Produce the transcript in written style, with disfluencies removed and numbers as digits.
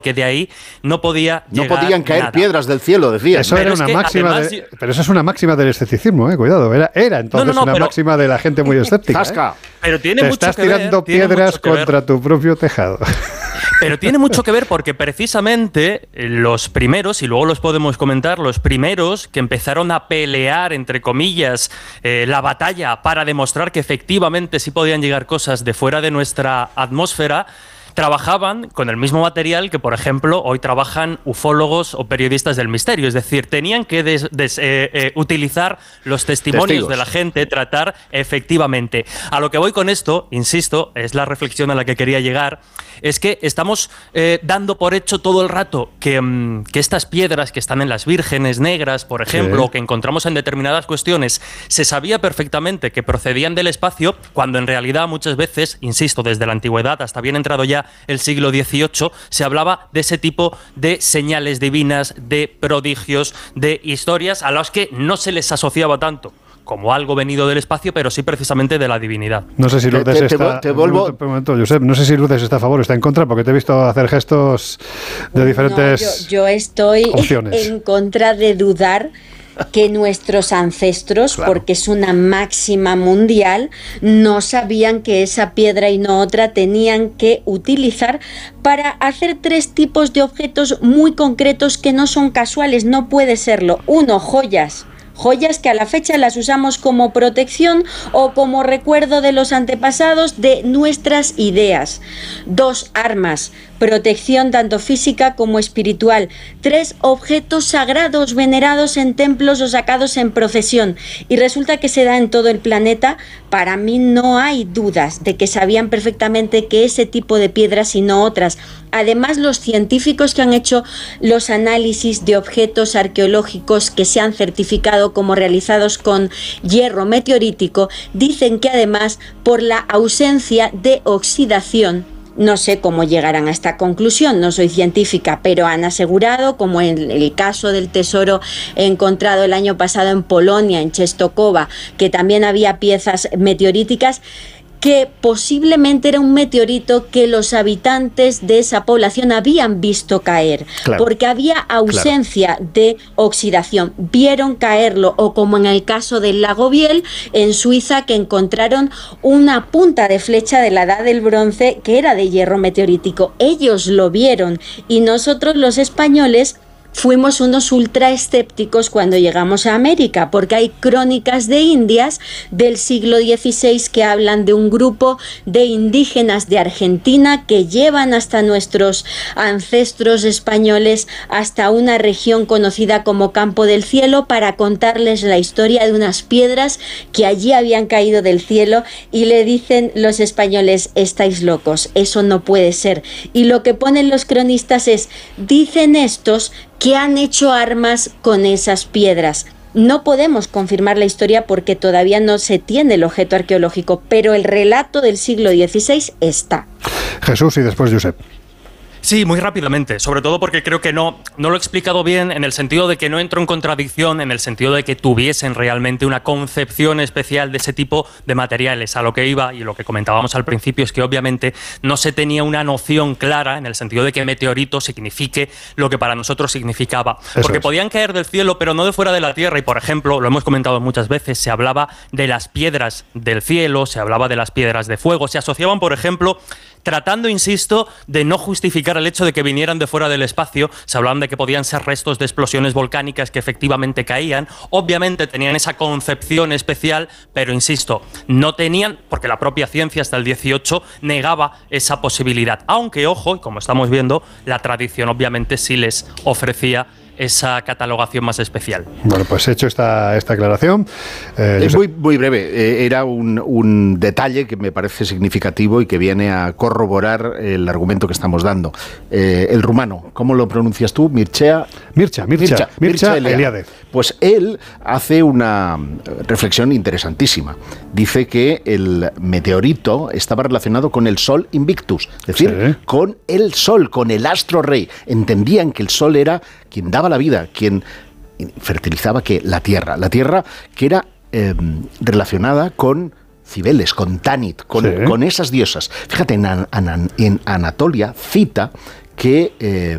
que de ahí no podía llegar No podían caer nada. piedras del cielo, decía. Eso era una máxima pero eso es una máxima del escepticismo, cuidado. Era entonces una máxima de la gente muy escéptica. Zasca. Pero tiene Te mucho estás que ver, tirando tiene piedras mucho que ver. contra tu propio tejado. Pero tiene mucho que ver porque precisamente los primeros, y luego los podemos comentar, los primeros que empezaron a pelear, entre comillas, la batalla para demostrar que efectivamente sí podían llegar cosas de fuera de nuestra atmósfera, trabajaban con el mismo material que, por ejemplo, hoy trabajan ufólogos o periodistas del misterio. Es decir, tenían que utilizar los testimonios de la gente, tratar efectivamente. A lo que voy con esto, insisto, es la reflexión a la que quería llegar, es que estamos dando por hecho todo el rato que estas piedras que están en las Vírgenes Negras, por ejemplo, o que encontramos en determinadas cuestiones, se sabía perfectamente que procedían del espacio, cuando en realidad muchas veces, insisto, desde la antigüedad hasta bien entrado ya el siglo XVIII, se hablaba de ese tipo de señales divinas, de prodigios, de historias a las que no se les asociaba tanto como algo venido del espacio, pero sí precisamente de la divinidad. No sé si Lourdes está... Un momento, Josep, no sé si Lourdes está a favor o está en contra, porque te he visto hacer gestos de diferentes yo estoy opciones. En contra de dudar que nuestros ancestros, porque es una máxima mundial, no sabían que esa piedra y no otra tenían que utilizar para hacer 3 tipos de objetos muy concretos que no son casuales, no puede serlo. 1, joyas que a la fecha las usamos como protección o como recuerdo de los antepasados de nuestras ideas. 2, armas, protección tanto física como espiritual. 3, objetos sagrados venerados en templos o sacados en procesión. Y resulta que se da en todo el planeta. Para mí no hay dudas de que sabían perfectamente que ese tipo de piedras y no otras. Además, los científicos que han hecho los análisis de objetos arqueológicos que se han certificado como realizados con hierro meteorítico dicen que además, por la ausencia de oxidación, no sé cómo llegarán a esta conclusión, no soy científica, pero han asegurado, como en el caso del tesoro encontrado el año pasado en Polonia, en Czestochowa, que también había piezas meteoríticas, que posiblemente era un meteorito que los habitantes de esa población habían visto caer, porque había ausencia de oxidación, vieron caerlo, o como en el caso del lago Biel en Suiza, que encontraron una punta de flecha de la edad del bronce que era de hierro meteorítico. Ellos lo vieron y nosotros los españoles fuimos unos ultra escépticos cuando llegamos a América, porque hay crónicas de Indias del siglo XVI que hablan de un grupo de indígenas de Argentina que llevan hasta nuestros ancestros españoles hasta una región conocida como Campo del Cielo para contarles la historia de unas piedras que allí habían caído del cielo, y le dicen los españoles: estáis locos, eso no puede ser. Y lo que ponen los cronistas es: dicen estos que han hecho armas con esas piedras. No podemos confirmar la historia porque todavía no se tiene el objeto arqueológico, pero el relato del siglo XVI está. Jesús y después Josep. Sí, muy rápidamente, sobre todo porque creo que no lo he explicado bien, en el sentido de que no entro en contradicción, en el sentido de que tuviesen realmente una concepción especial de ese tipo de materiales. A lo que iba, y lo que comentábamos al principio, es que obviamente no se tenía una noción clara en el sentido de que meteorito signifique lo que para nosotros significaba. Porque podían caer del cielo, pero no de fuera de la Tierra. Y, por ejemplo, lo hemos comentado muchas veces, se hablaba de las piedras del cielo, se hablaba de las piedras de fuego, se asociaban, por ejemplo, tratando, insisto, de no justificar el hecho de que vinieran de fuera del espacio. Se hablaban de que podían ser restos de explosiones volcánicas que efectivamente caían. Obviamente tenían esa concepción especial, pero insisto, no tenían, porque la propia ciencia hasta el 18 negaba esa posibilidad. Aunque, ojo, y como estamos viendo, la tradición obviamente sí les ofrecía esa catalogación más especial. Bueno, pues hecho esta aclaración. Es muy breve. Era un detalle que me parece significativo y que viene a corroborar el argumento que estamos dando. El rumano, ¿cómo lo pronuncias tú? Mircea Eliade. Pues él hace una reflexión interesantísima. Dice que el meteorito estaba relacionado con el Sol Invictus, es decir, con el Sol, con el astro rey. Entendían que el Sol era quien daba la vida, quien fertilizaba la tierra que era relacionada con Cibeles, con Tanit, con esas diosas. Fíjate, en Anatolia cita que